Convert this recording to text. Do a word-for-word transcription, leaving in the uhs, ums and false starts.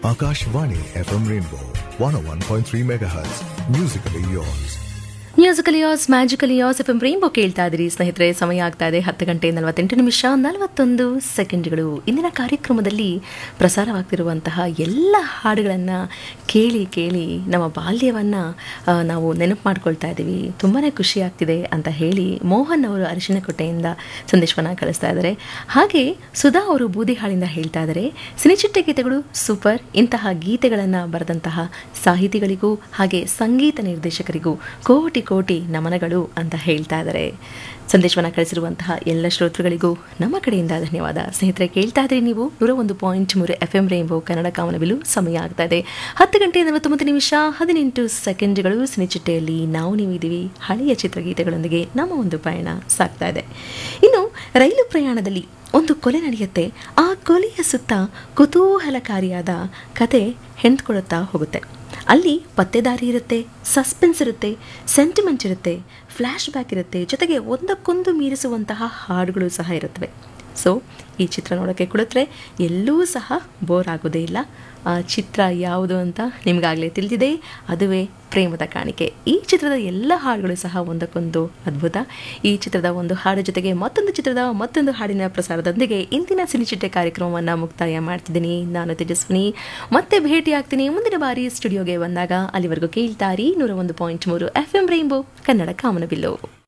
Akashvani F M Rainbow one oh one point three megahertz. Musically yours. Musical as magical as F M rainbow ಕೇಳ್ತಾ ಇದ್ರಿ ಸ್ನೇಹಿತರೆ. ಸಮಯ ಆಗ್ತಾ ಇದೆ ಹತ್ತು ಗಂಟೆ ನಲವತ್ತೆಂಟು ನಿಮಿಷ ನಲವತ್ತೊಂದು ಸೆಕೆಂಡ್ಗಳು. ಇಂದಿನ ಕಾರ್ಯಕ್ರಮದಲ್ಲಿ ಪ್ರಸಾರವಾಗ್ತಿರುವಂತಹ ಎಲ್ಲ ಹಾಡುಗಳನ್ನು ಕೇಳಿ ಕೇಳಿ ನಮ್ಮ ಬಾಲ್ಯವನ್ನು ನಾವು ನೆನಪು ಮಾಡ್ಕೊಳ್ತಾ ಇದ್ದೀವಿ. ತುಂಬಾ ಖುಷಿ ಆಗ್ತಿದೆ ಅಂತ ಹೇಳಿ ಮೋಹನ್ ಅವರು ಅರಿಶಿನಕೋಟೆಯಿಂದ ಸಂದೇಶವನ್ನು ಕಳಿಸ್ತಾ ಇದ್ದಾರೆ. ಹಾಗೆ ಸುಧಾ ಅವರು ಬೂದಿಹಾಳಿಂದ ಹೇಳ್ತಾ ಇದ್ದಾರೆ, ಸಿನಿಚಿಟ್ಟೆ ಗೀತೆಗಳು ಸೂಪರ್. ಇಂತಹ ಗೀತೆಗಳನ್ನು ಬರೆದಂತಹ ಸಾಹಿತಿಗಳಿಗೂ ಹಾಗೆ ಸಂಗೀತ ನಿರ್ದೇಶಕರಿಗೂ ಕೋಟಿ ಕೋಟಿ ನಮನಗಳು ಅಂತ ಹೇಳ್ತಾ ಇದ್ದಾರೆ. ಸಂದೇಶವನ್ನು ಕಳಿಸಿರುವಂತಹ ಎಲ್ಲ ಶ್ರೋತೃಗಳಿಗೂ ನಮ್ಮ ಕಡೆಯಿಂದ ಧನ್ಯವಾದ. ಸ್ನೇಹಿತರೆ, ಕೇಳ್ತಾ ಇದ್ರಿ ನೀವು ನೂರ ಒಂದು ಪಾಯಿಂಟ್ ಮೂರು ಎಫ್ ಎಂ ರೈನ್ಬೋ ಕನ್ನಡ ಕಾಮನಬಿಲ್ಲು. ಸಮಯ ಆಗ್ತಾ ಇದೆ ಹತ್ತು ಗಂಟೆ ನಲವತ್ತೊಂಬತ್ತು ನಿಮಿಷ ಹದಿನೆಂಟು ಸೆಕೆಂಡ್ಗಳು. ಸಿನಿಚಿಟ್ಟೆಯಲ್ಲಿ ನಾವು ನೀವು ಇದ್ದೀವಿ. ಹಳೆಯ ಚಿತ್ರಗೀತೆಗಳೊಂದಿಗೆ ನಮ್ಮ ಒಂದು ಪಯಣ ಸಾಗ್ತಾ ಇದೆ. ಇನ್ನು ರೈಲು ಪ್ರಯಾಣದಲ್ಲಿ ಒಂದು ಕೊಲೆ ನಡೆಯುತ್ತೆ. ಆ ಕೊಲೆಯ ಸುತ್ತ ಕುತೂಹಲಕಾರಿಯಾದ ಕತೆ ಹೆಣ್ಕೊಳ್ತಾ ಹೋಗುತ್ತೆ. ಅಲ್ಲಿ ಪತ್ತೆದಾರಿ ಇರುತ್ತೆ, ಸಸ್ಪೆನ್ಸ್ ಇರುತ್ತೆ, ಸೆಂಟಿಮೆಂಟ್ ಇರುತ್ತೆ, ಫ್ಲ್ಯಾಶ್ ಬ್ಯಾಕ್ ಇರುತ್ತೆ, ಜೊತೆಗೆ ಒಂದಕ್ಕೊಂದು ಮೀರಿಸುವಂತಹ ಹಾಡುಗಳು ಸಹ ಇರುತ್ತವೆ. ಸೊ ಈ ಚಿತ್ರ ನೋಡೋಕ್ಕೆ ಕುಳಿತರೆ ಎಲ್ಲೂ ಸಹ ಬೋರ್ ಆಗೋದೇ ಇಲ್ಲ. ಆ ಚಿತ್ರ ಯಾವುದು ಅಂತ ನಿಮಗಾಗಲೇ ತಿಳಿದಿದೆ, ಅದುವೇ ಪ್ರೇಮದ ಕಾಣಿಕೆ. ಈ ಚಿತ್ರದ ಎಲ್ಲ ಹಾಡುಗಳು ಸಹ ಒಂದಕ್ಕೊಂದು ಅದ್ಭುತ. ಈ ಚಿತ್ರದ ಒಂದು ಹಾಡು ಜೊತೆಗೆ ಮತ್ತೊಂದು ಚಿತ್ರದ ಮತ್ತೊಂದು ಹಾಡಿನ ಪ್ರಸಾರದೊಂದಿಗೆ ಇಂದಿನ ಸಿನಿಚಿಟ್ಟೆ ಕಾರ್ಯಕ್ರಮವನ್ನು ಮುಕ್ತಾಯ ಮಾಡ್ತಿದ್ದೀನಿ. ನಾನು ತೇಜಸ್ವಿನಿ. ಮತ್ತೆ ಭೇಟಿ ಆಗ್ತೀನಿ ಮುಂದಿನ ಬಾರಿ ಸ್ಟುಡಿಯೋಗೆ ಬಂದಾಗ. ಅಲ್ಲಿವರೆಗೂ ಕೇಳ್ತಾರಿ ನೂರ ಒಂದು ಪಾಯಿಂಟ್ ಮೂರು ಎಫ್ ಎಂ ರೈನ್ಬೋ ಕನ್ನಡ ಕಾಮನಬಿಲ್ಲು.